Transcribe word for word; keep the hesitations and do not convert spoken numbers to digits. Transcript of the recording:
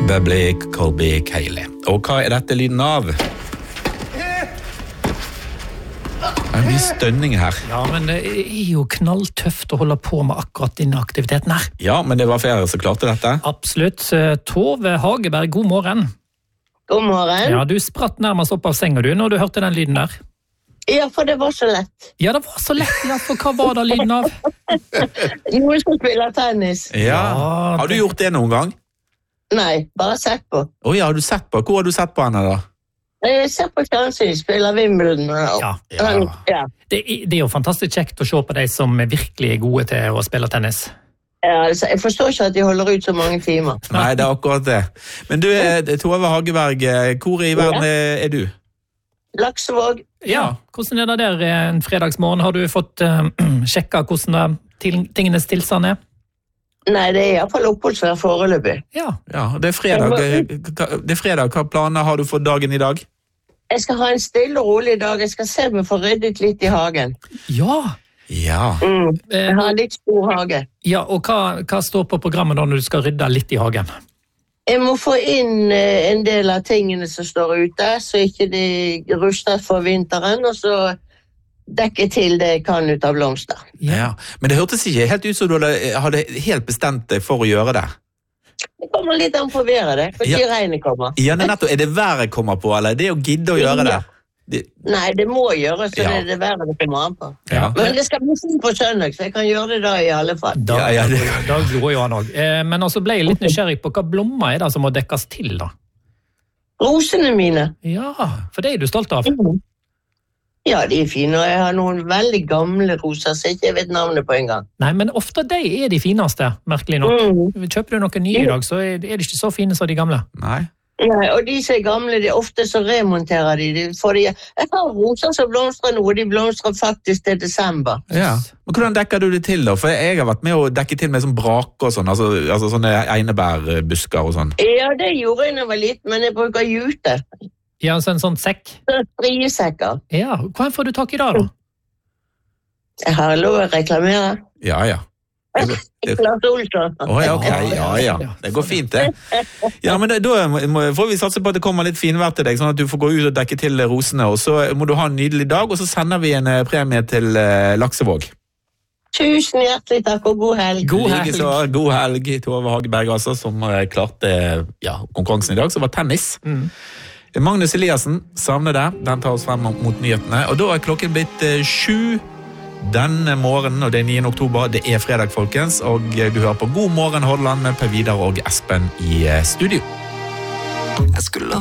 Beverly Colby Cayley. Og hva er dette lyden av? Det er mye stønning her. Ja, men det er jo knalltøft å holde på med akkurat denne aktiviteten her. Ja, men det var flere som klarte dette. Absolutt. Tove Hageberg, god morgen. God morgen. Ja, du spratt nærmest opp av senga du når du hørte den lyden der. Ja, for det var så lett. Ja, det var så lett, ja, for hva var det lyden av? Noen som spiller tennis. Ja, har du gjort det noen gang? Nei, bare sett på. Åja, oh, har du sett på? Hvor har du sett på henne da? Jeg ser på fjernsyn, spiller Wimbledon. Ja, ja. ja. Det, det er jo fantastisk kjekt å se på de som virkelig er gode til å spille tennis. Ja, altså, jeg forstår ikke at de holder ut så mange timer. Nei, det er akkurat det. Men du, Tove Hageberg, hvor i verden er, er du? Laksevåg. Ja, hvordan er det der en fredagsmorgen? Har du fått uh, sjekka hvordan til, tingenes tilstand er? Nei, det er i hvert fall oppholdsvær foreløpig. Ja. Ja, det er fredag. Det er fredag. Hva planer har du for dagen i dag? Jeg skal ha en stille og rolig dag. Jeg skal se om jeg får ryddet litt i hagen. Ja. Ja. Mm. Jeg har litt stor hage. Ja, og hva, hva står på programmet da når du skal rydde litt i hagen? Jeg må få inn en del av tingene som står ute, så ikke de ruster for vinteren, og så dekke til det jeg kan ut av blomster. Ja, men det hørtes ikke helt ut som du hadde helt bestemt deg for å gjøre det. Det kommer litt an på været det, for ikke ja. regnet kommer. Ja, nettopp. Er det været kommer på, eller er det å gidde å gjøre det? det... Nei, det må gjøres, så ja. det er det været det kommer an på. Ja. Men det skal bli fint på søndag, så jeg kan gjøre det da i alle fall. Da, ja, ja, det... da går jo han også. Eh, men altså ble jeg litt nysgjerrig på hva blommer er det som må dekkes til da? Rosene mine. Ja, for det er du stolt av. Mm. Ja, de er fine, og jeg har noen veldig gamle roser, så jeg ikke vet navnet på en gang. Nei, men ofte de er de fineste, merkelig nok. Mm. Kjøper du noen nye i dag, så er de ikke så fine som de gamle. Nei. Nei, og de som er gamle, de ofte så remonterer de. de, de jeg har roser som blomstrer nå, og de blomstrer faktisk til desember. Ja, men hvordan dekker du det til da? For jeg har vært med å dekke til med sånn brake og sånn, altså, altså sånne einebærbusker og sånn. Ja, det gjorde jeg når jeg var liten, men jeg bruker jute. Ja, så en sånn sekk? Striesekker. Ja, hva får du tak i da da? Jeg har lov å reklamere. Ja, ja. Klart Olsson. Å ja, ok, ja, ja. Det går fint, det. Ja, men da får vi satse på at det kommer litt finvær til deg, sånn at du får gå ut og dekke til rosene, og så må du ha en nydelig dag, og så sender vi en premie til Laksevåg. Tusen hjertelig takk, og god helg. God helg. Så, god helg, Tove Hageberg, altså, som klarte ja, konkurransen i dag, som var tennis. Mm. Magnus Eliassen savner det. Den tar oss frem mot nyhetene. Og da er klokken blitt eh, sju denne morgenen, og det er niende oktober. Det er fredag, folkens, og du hører på God morgen Hordaland med Per Vidar og Espen i studio. Jeg skulle